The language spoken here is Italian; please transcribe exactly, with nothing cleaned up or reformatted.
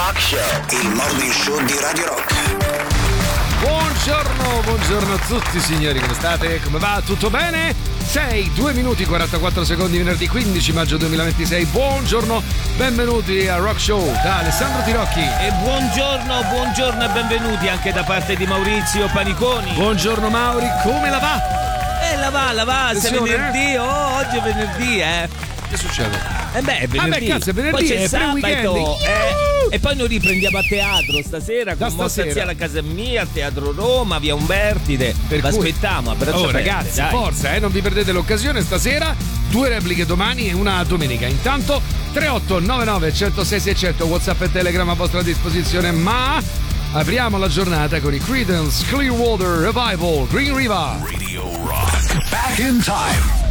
Rock Show, il morning show di Radio Rock. Buongiorno, buongiorno a tutti signori, come state? Come va? Tutto bene? sei, due minuti, quarantaquattro secondi, venerdì quindici maggio duemilaventisei. Buongiorno, benvenuti a Rock Show da Alessandro Tirocchi. E buongiorno, buongiorno e benvenuti anche da parte di Maurizio Paniconi. Buongiorno Mauri, come la va? Eh, la va, la va, se è Attenzione, venerdì, eh? oh, oggi è venerdì, eh. Che succede? Eh beh, è venerdì. Ah beh, cazzo, è venerdì, poi c'è è pre-weekend. sabato, eh, e poi noi riprendiamo a teatro stasera Da con Mossa stasera. Zia alla Casa Mia, al Teatro Roma, via Umbertide. Per Vi cui- aspettiamo a braccia Oh aperte, ragazzi, dai. forza, eh, non vi perdete l'occasione stasera. Due repliche domani e una domenica. Intanto tre otto nove nove uno zero sei sei zero zero, WhatsApp e Telegram a vostra disposizione. Ma apriamo la giornata con i Creedence Clearwater Revival, Green River. Radio Rock. Back in time.